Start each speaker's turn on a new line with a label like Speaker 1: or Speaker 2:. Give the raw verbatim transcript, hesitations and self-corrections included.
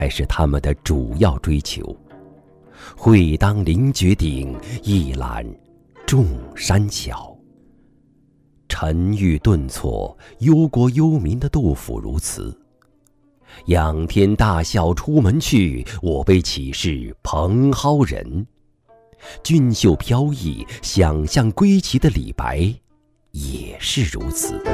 Speaker 1: 才是他们的主要追求。会当凌绝顶，一览众山小。沉郁顿挫，忧国忧民的杜甫如此。仰天大笑出门去，我辈岂是蓬蒿人。俊秀飘逸，想象归期的李白也是如此。